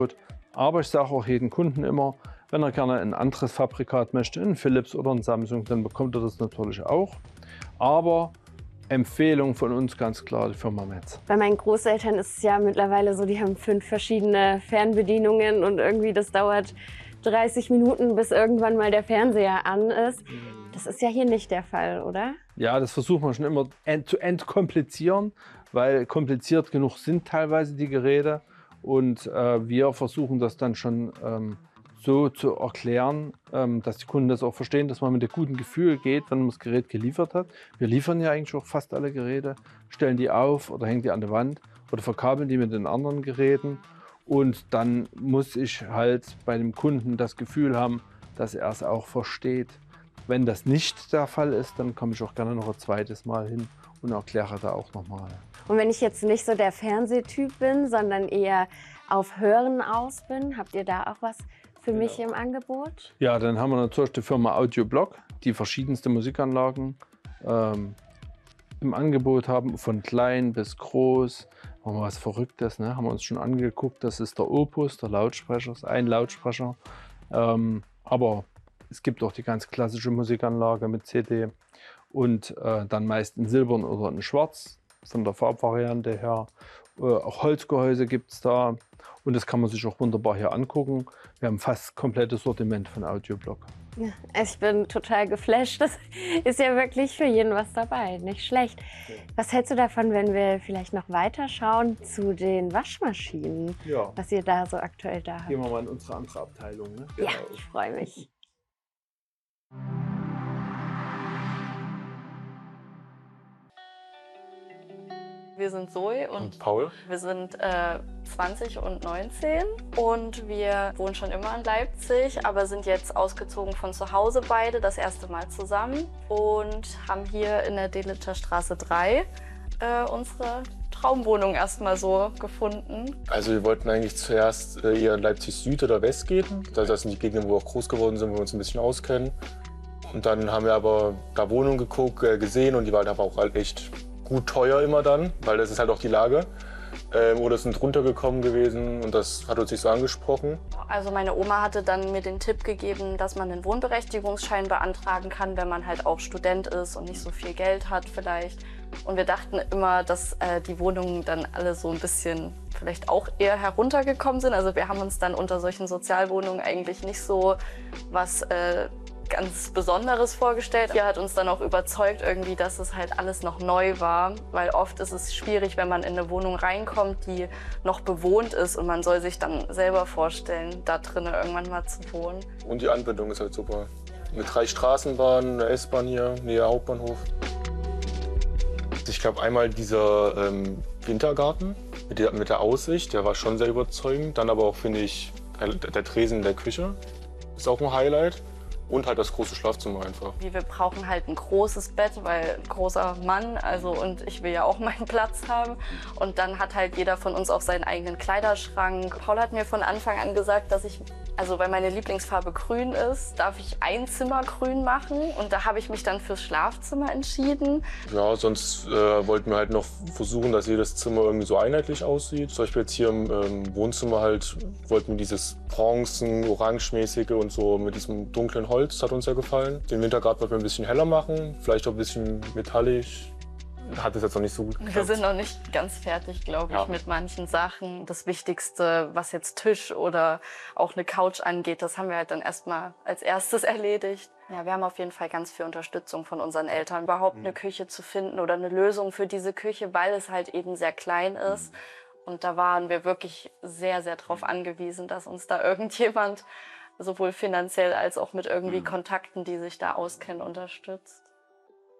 Aber ich sage auch jedem Kunden immer, wenn er gerne ein anderes Fabrikat möchte, ein Philips oder ein Samsung, dann bekommt er das natürlich auch. Aber Empfehlung von uns ganz klar, die Firma Metz. Bei meinen Großeltern ist es ja mittlerweile so, die haben 5 verschiedene Fernbedienungen und irgendwie das dauert 30 Minuten, bis irgendwann mal der Fernseher an ist. Das ist ja hier nicht der Fall, oder? Ja, das versuchen wir schon immer zu entkomplizieren, weil kompliziert genug sind teilweise die Geräte. Und wir versuchen das dann schon so zu erklären, dass die Kunden das auch verstehen, dass man mit einem guten Gefühl geht, wenn man das Gerät geliefert hat. Wir liefern ja eigentlich auch fast alle Geräte, stellen die auf oder hängen die an der Wand oder verkabeln die mit den anderen Geräten. Und dann muss ich halt bei dem Kunden das Gefühl haben, dass er es auch versteht. Wenn das nicht der Fall ist, dann komme ich auch gerne noch ein zweites Mal hin und erkläre da auch nochmal. Und wenn ich jetzt nicht so der Fernsehtyp bin, sondern eher auf Hören aus bin, habt ihr da auch was für mich im Angebot? Ja, dann haben wir natürlich die Firma Audioblock, die verschiedenste Musikanlagen im Angebot haben, von klein bis groß. Haben wir was Verrücktes, ne? Haben wir uns schon angeguckt. Das ist der Opus, der Lautsprecher, ist ein Lautsprecher. Aber es gibt auch die ganz klassische Musikanlage mit CD und dann meist in Silbern oder in Schwarz, von der Farbvariante her. Auch Holzgehäuse gibt es da und das kann man sich auch wunderbar hier angucken. Wir haben fast komplettes Sortiment von Audioblock. Ja, also ich bin total geflasht. Das ist ja wirklich für jeden was dabei. Nicht schlecht. Was hältst du davon, wenn wir vielleicht noch weiter schauen zu den Waschmaschinen, Ja, was ihr da so aktuell da habt? gehen wir mal in unsere andere Abteilung. Ne? Ja, ich freue mich. Wir sind Zoe und Paul. wir sind 20 und 19 und wir wohnen schon immer in Leipzig, aber sind jetzt ausgezogen von zu Hause beide, das erste Mal zusammen und haben hier in der Delitzer Straße 3 unsere Traumwohnung erstmal so gefunden. Also wir wollten eigentlich zuerst eher in Leipzig Süd oder West gehen. Das sind die Gegenden, wo wir auch groß geworden sind, wo wir uns ein bisschen auskennen. Und dann haben wir aber da Wohnungen gesehen und die waren aber auch halt echt gut teuer immer dann, weil das ist halt auch die Lage. Oder sind runtergekommen gewesen und das hat uns nicht so angesprochen. Also meine Oma hatte dann mir den Tipp gegeben, dass man einen Wohnberechtigungsschein beantragen kann, wenn man halt auch Student ist und nicht so viel Geld hat vielleicht. Und wir dachten immer, dass die Wohnungen dann alle so ein bisschen vielleicht auch eher heruntergekommen sind. Also wir haben uns dann unter solchen Sozialwohnungen eigentlich nicht so was ganz Besonderes vorgestellt. Hier hat uns dann auch überzeugt irgendwie, dass es halt alles noch neu war, weil oft ist es schwierig, wenn man in eine Wohnung reinkommt, die noch bewohnt ist und man soll sich dann selber vorstellen, da drinnen irgendwann mal zu wohnen. Und die Anbindung ist halt super. Mit 3 Straßenbahnen, eine S-Bahn hier, näher Hauptbahnhof. Ich glaube einmal dieser Wintergarten mit der Aussicht, der war schon sehr überzeugend. Dann aber auch, finde ich, der Tresen in der Küche ist auch ein Highlight. Und halt das große Schlafzimmer einfach. Wir brauchen halt ein großes Bett, weil ein großer Mann, also und ich will ja auch meinen Platz haben. Und dann hat halt jeder von uns auch seinen eigenen Kleiderschrank. Paul hat mir von Anfang an gesagt, dass weil meine Lieblingsfarbe grün ist, darf ich ein Zimmer grün machen. Und da habe ich mich dann fürs Schlafzimmer entschieden. Ja, sonst wollten wir halt noch versuchen, dass jedes Zimmer irgendwie so einheitlich aussieht. Zum Beispiel jetzt hier im Wohnzimmer halt wollten wir dieses Bronzen, Orange-mäßige und so mit diesem dunklen Holz. Das hat uns ja gefallen. Den Wintergarten wollten wir ein bisschen heller machen, vielleicht auch ein bisschen metallisch. Hat es jetzt noch nicht so gut geklappt. Wir sind noch nicht ganz fertig, glaube ich, mit manchen Sachen. Das Wichtigste, was jetzt Tisch oder auch eine Couch angeht, das haben wir halt dann erstmal als erstes erledigt. Ja, wir haben auf jeden Fall ganz viel Unterstützung von unseren Eltern, überhaupt eine Küche zu finden oder eine Lösung für diese Küche, weil es halt eben sehr klein ist. Und da waren wir wirklich sehr, sehr darauf angewiesen, dass uns da irgendjemand sowohl finanziell als auch mit irgendwie Kontakten, die sich da auskennen, unterstützt.